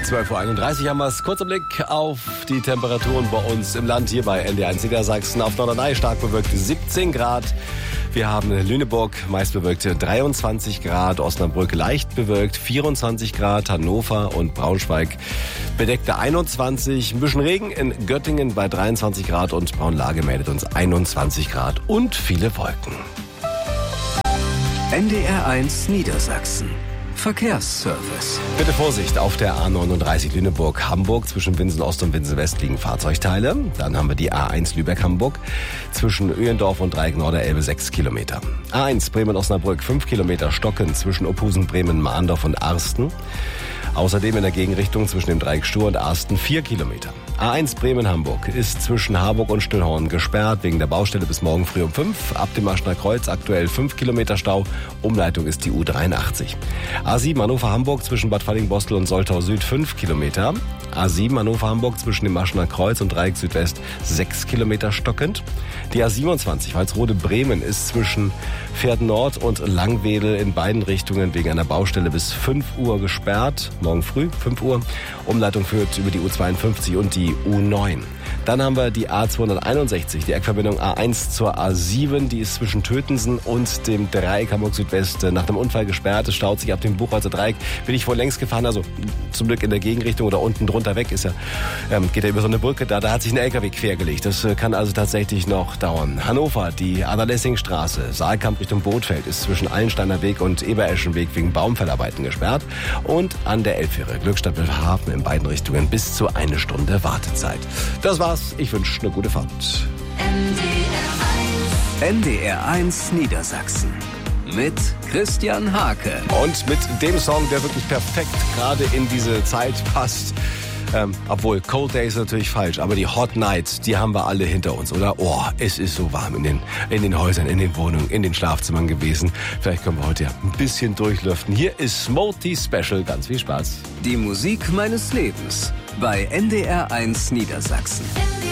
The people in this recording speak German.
12.31 Uhr haben wir es. Kurzer Blick auf die Temperaturen bei uns im Land, hier bei NDR1 Niedersachsen. Auf Norderney stark bewölkt 17 Grad. Wir haben Lüneburg meist bewölkt 23 Grad, Osnabrück leicht bewölkt 24 Grad, Hannover und Braunschweig bedeckte 21. Ein bisschen Regen in Göttingen bei 23 Grad und Braunlage meldet uns 21 Grad und viele Wolken. NDR1 Niedersachsen. Verkehrsservice. Bitte Vorsicht, auf der A39 Lüneburg-Hamburg zwischen Winsen-Ost und Winsen-West liegen Fahrzeugteile. Dann haben wir die A1 Lübeck-Hamburg zwischen Öhendorf und Dreieck-Norderelbe 6 Kilometer. A1 Bremen-Osnabrück 5 Kilometer Stocken zwischen Ophusen, Bremen, Mahndorf und Arsten. Außerdem in der Gegenrichtung zwischen dem Dreieck Stur und Arsten 4 Kilometer. A1 Bremen-Hamburg ist zwischen Harburg und Stillhorn gesperrt wegen der Baustelle bis morgen früh um 5. Ab dem Aschner Kreuz aktuell 5 Kilometer Stau. Umleitung ist die U83. A7 Hannover-Hamburg zwischen Bad Fallingbostel und Soltau Süd 5 Kilometer. A7 Hannover-Hamburg zwischen dem Aschner Kreuz und Dreieck Südwest 6 Kilometer stockend. Die A27 Walsrode-Bremen ist zwischen Pferden Nord und Langwedel in beiden Richtungen wegen einer Baustelle bis 5 Uhr gesperrt. Morgen früh 5 Uhr. Umleitung führt über die U52 und die U9. Dann haben wir die A261, die Eckverbindung A1 zur A7. Die ist zwischen Tötensen und dem Dreieck Hamburg Südwest nach dem Unfall gesperrt. Es staut sich ab dem Buchholzer Dreieck. Bin ich wohl längst gefahren, also zum Glück in der Gegenrichtung oder unten drunter weg ist ja, geht ja über so eine Brücke. Da hat sich ein LKW quergelegt. Das kann also tatsächlich noch dauern. Hannover, die Anna-Lessing-Straße, Saalkamp Richtung Bootfeld ist zwischen Allensteiner Weg und Ebereschenweg wegen Baumfellarbeiten gesperrt. Und an der Elbfähre Glückstadt-Wilhelmshaven in beiden Richtungen bis zu 1 Stunde Wartezeit. Das war's. Ich wünsche eine gute Fahrt. NDR1 Niedersachsen. Mit Christian Hake. Und mit dem Song, der wirklich perfekt gerade in diese Zeit passt. Obwohl, Cold Day ist natürlich falsch, aber die Hot Nights, die haben wir alle hinter uns, oder? Oh, es ist so warm in den Häusern, in den Wohnungen, in den Schlafzimmern gewesen. Vielleicht können wir heute ja ein bisschen durchlüften. Hier ist Smokey Special. Ganz viel Spaß. Die Musik meines Lebens bei NDR1 Niedersachsen.